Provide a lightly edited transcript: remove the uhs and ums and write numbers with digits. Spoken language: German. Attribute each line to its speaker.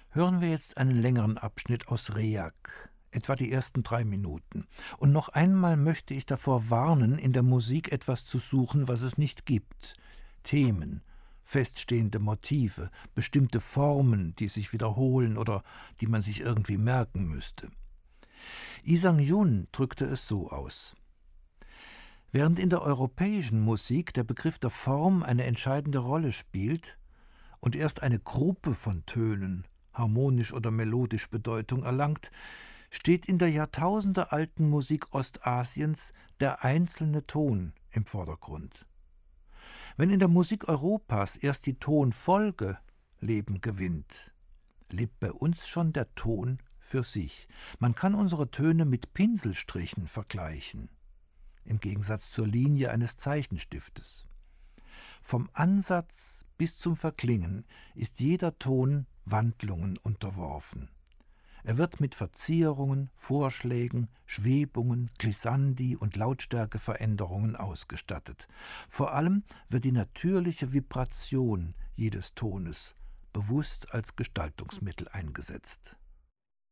Speaker 1: Hören wir jetzt einen längeren Abschnitt aus Reak, etwa die ersten 3 Minuten. Und noch einmal möchte ich davor warnen, in der Musik etwas zu suchen, was es nicht gibt. Themen, feststehende Motive, bestimmte Formen, die sich wiederholen oder die man sich irgendwie merken müsste. Lee Sang-jun drückte es so aus: Während in der europäischen Musik der Begriff der Form eine entscheidende Rolle spielt und erst eine Gruppe von Tönen, harmonisch oder melodisch Bedeutung erlangt, steht in der jahrtausendealten Musik Ostasiens der einzelne Ton im Vordergrund. Wenn in der Musik Europas erst die Tonfolge Leben gewinnt, lebt bei uns schon der Ton für sich. Man kann unsere Töne mit Pinselstrichen vergleichen, im Gegensatz zur Linie eines Zeichenstiftes. Vom Ansatz bis zum Verklingen ist jeder Ton Wandlungen unterworfen. Er wird mit Verzierungen, Vorschlägen, Schwebungen, Glissandi und Lautstärkeveränderungen ausgestattet. Vor allem wird die natürliche Vibration jedes Tones bewusst als Gestaltungsmittel eingesetzt.